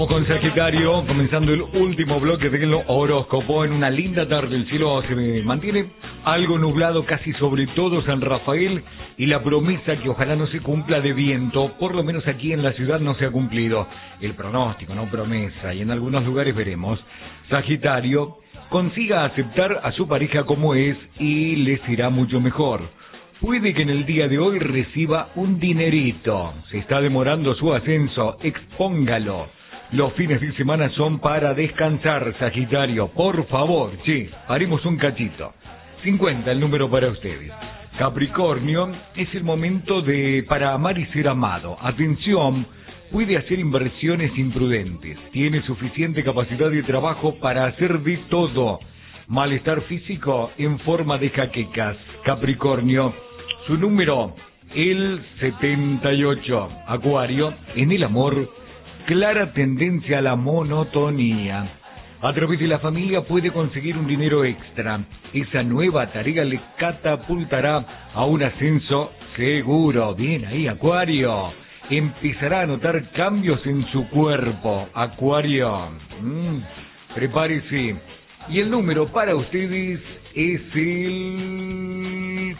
Con Sagitario, comenzando el último bloque del horóscopo, en una linda tarde el cielo se mantiene algo nublado casi sobre todo San Rafael, y la promesa que ojalá no se cumpla de viento, por lo menos aquí en la ciudad no se ha cumplido. El pronóstico, no promesa, y en algunos lugares veremos. Sagitario, consiga aceptar a su pareja como es y les irá mucho mejor. Puede que en el día de hoy reciba un dinerito. Se está demorando su ascenso, expóngalo. Los fines de semana son para descansar, Sagitario. Por favor, sí, haremos un cachito. 50 el número para ustedes. Capricornio, es el momento para amar y ser amado. Atención, puede hacer inversiones imprudentes. Tiene suficiente capacidad de trabajo para hacer de todo. Malestar físico en forma de jaquecas. Capricornio, su número, el 78. Acuario, en el amor, clara tendencia a la monotonía. A través de la familia puede conseguir un dinero extra. Esa nueva tarea le catapultará a un ascenso seguro. Bien ahí, Acuario. Empezará a notar cambios en su cuerpo. Acuario, prepárese. Y el número para ustedes es el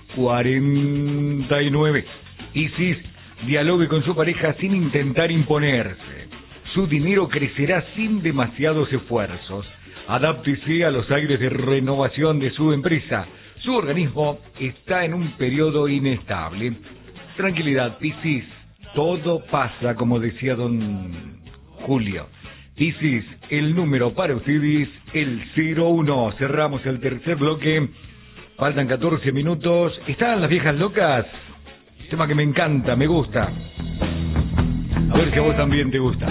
49. Isis, dialogue con su pareja sin intentar imponerse. Su dinero crecerá sin demasiados esfuerzos. Adáptese a los aires de renovación de su empresa. Su organismo está en un periodo inestable. Tranquilidad, Piscis. Todo pasa, como decía don Julio. Piscis, el número para ustedes, el 01. Cerramos el tercer bloque. Faltan 14 minutos. ¿Están las viejas locas? Tema que me encanta, me gusta. A ver si a vos también te gusta.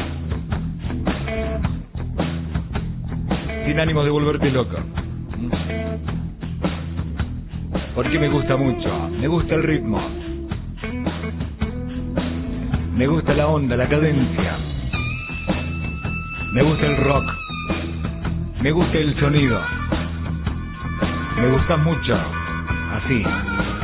Sin ánimo de volverte loco. Porque me gusta mucho. Me gusta el ritmo. Me gusta la onda, la cadencia. Me gusta el rock. Me gusta el sonido. Me gusta mucho. Así.